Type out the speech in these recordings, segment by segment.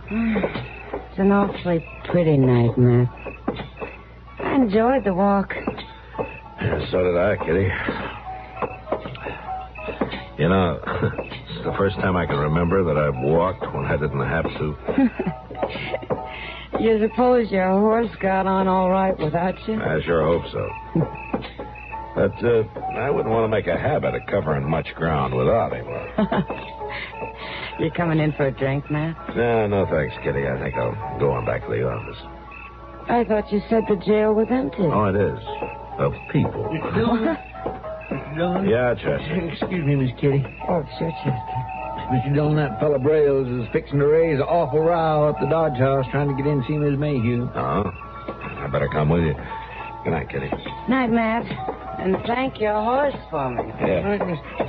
It's an awfully pretty night, Matt. I enjoyed the walk. Yeah, so did I, Kitty. You know, it's the first time I can remember that I've walked when I didn't have to. You suppose your horse got on all right without you? I sure hope so. But I wouldn't want to make a habit of covering much ground without him. You coming in for a drink, Matt? No, thanks, Kitty. I think I'll go on back to the office. I thought you said the jail was empty. Oh, it is. Of people. Mr. Dillon? Mr. Dillon? Yeah, Chester. Excuse me, Miss Kitty. Oh, sure, Chester. Mr. Dillon, that fella Brails is fixing to raise an awful row at the Dodge House trying to get in and see Miss Mayhew. Oh? I better come with you. Good night, Kitty. Night, Matt. And thank your horse for me. Yeah.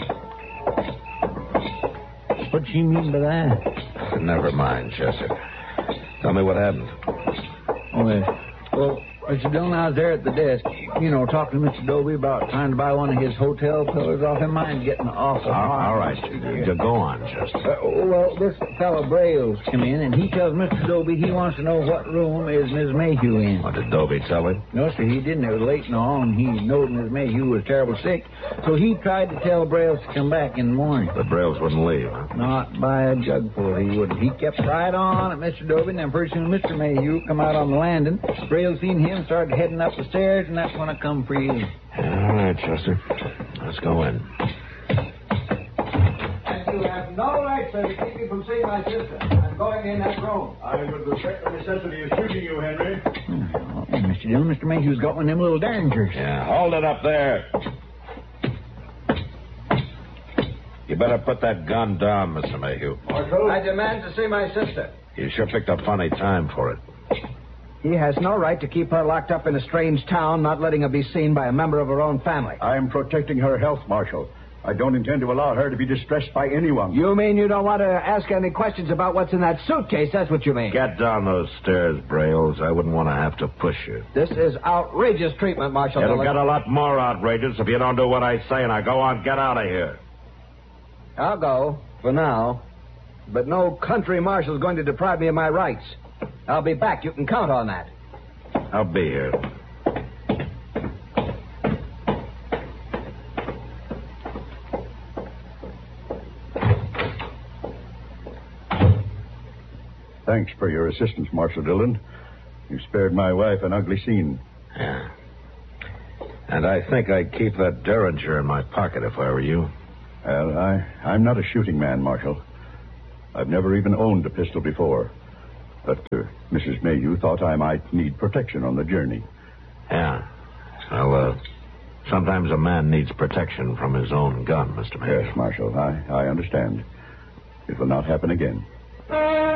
What do you mean by that? Never mind, Chester. Tell me what happened. Oh, yes. Well, Mr. Dillon, I was there at the desk, talking to Mr. Dobie about trying to buy one of his hotel pillars off him. Mine's getting awful hard. All right. Go on, Chester. Well, this fellow Brails come in, and he tells Mr. Dobie he wants to know what room is Miss Mayhew in. What did Dobie tell him? No, sir, he didn't. It was late and all, and he knowed Miss Mayhew was terrible sick. So he tried to tell Brails to come back in the morning. But Brails wouldn't leave, huh? Not by a jugful, he wouldn't. He kept right on at Mr. Dobie, and then pretty soon Mr. Mayhew come out on the landing. Brails seen him, started heading up the stairs, and that's when I come for you. All right, Chester. Let's go in. And you have no right, sir, to keep me from seeing my sister. I'm going in that room. I would respect the necessity of shooting you, Henry. Oh, Mr. Dillon, Mr. Mayhew's got one of them little derringers. Yeah, hold it up there. You better put that gun down, Mr. Mayhew. Marshal? I demand to see my sister. You sure picked a funny time for it. He has no right to keep her locked up in a strange town, not letting her be seen by a member of her own family. I am protecting her health, Marshal. I don't intend to allow her to be distressed by anyone. You mean you don't want to ask any questions about what's in that suitcase? That's what you mean. Get down those stairs, Brails. I wouldn't want to have to push you. This is outrageous treatment, Marshal. It'll Dillon. get a lot more outrageous if you don't do what I say. Now go on, get out of here. I'll go, for now. But no country marshal's going to deprive me of my rights. I'll be back. You can count on that. I'll be here. Thanks for your assistance, Marshal Dillon. You spared my wife an ugly scene. Yeah. And I think I'd keep that derringer in my pocket if I were you. Well, I'm not a shooting man, Marshal. I've never even owned a pistol before. But Mrs. Mayhew thought I might need protection on the journey. Yeah. Well, sometimes a man needs protection from his own gun, Mr. Mayhew. Yes, Marshal, I understand. It will not happen again.